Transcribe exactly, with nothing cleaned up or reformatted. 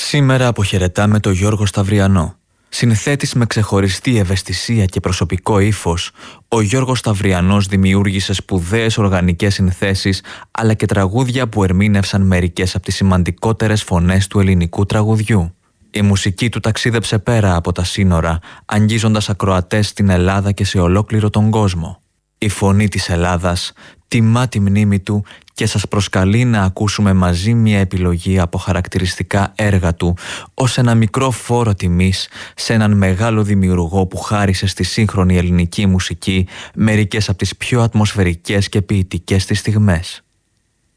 Σήμερα αποχαιρετάμε τον Γιώργο Σταυριανό. Συνθέτης με ξεχωριστή ευαισθησία και προσωπικό ύφος, ο Γιώργος Σταυριανός δημιούργησε σπουδαίες οργανικές συνθέσεις, αλλά και τραγούδια που ερμήνευσαν μερικές από τις σημαντικότερες φωνές του ελληνικού τραγουδιού. Η μουσική του ταξίδεψε πέρα από τα σύνορα, αγγίζοντας ακροατές στην Ελλάδα και σε ολόκληρο τον κόσμο. Η φωνή της Ελλάδας τιμά τη μνήμη του και σας προσκαλεί να ακούσουμε μαζί μια επιλογή από χαρακτηριστικά έργα του ως ένα μικρό φόρο τιμής σε έναν μεγάλο δημιουργό που χάρισε στη σύγχρονη ελληνική μουσική μερικές από τις πιο ατμοσφαιρικές και ποιητικές της στιγμές.